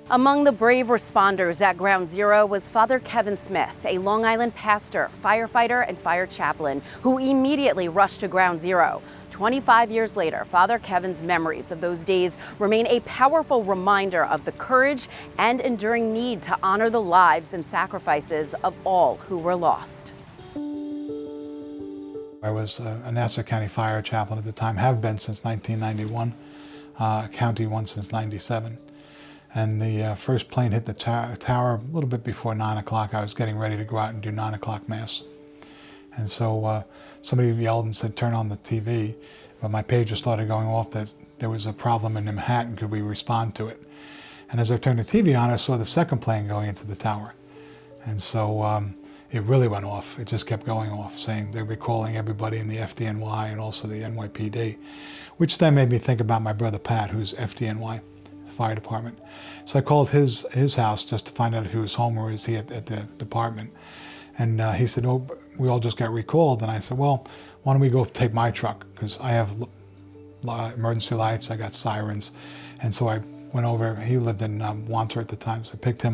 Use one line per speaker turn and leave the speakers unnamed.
Among the brave responders at Ground Zero was Father Kevin Smith, a Long Island pastor, firefighter, and fire chaplain who immediately rushed to Ground Zero. 25 years later, Father Kevin's memories of those days remain a powerful reminder of the courage and enduring need to honor the lives and sacrifices of all who were lost.
I was a Nassau County fire chaplain at the time, have been since 1991, county one since 97. And the first plane hit the tower a little bit before 9 o'clock. I was getting ready to go out and do 9 o'clock mass. And so somebody yelled and said, turn on the TV. But my pager started going off that there was a problem in Manhattan, could we respond to it? And as I turned the TV on, I saw the second plane going into the tower. And so it really went off. It just kept going off, saying they were calling everybody in the FDNY and also the NYPD, which then made me think about my brother Pat, who's FDNY. Fire department. So I called his house just to find out if he was home or is he at the department. And he said, oh, we all just got recalled. And I said, well, why don't we go take my truck? Because I have emergency lights, I got sirens. And so I went over, he lived in Wandsworth at the time, so I picked him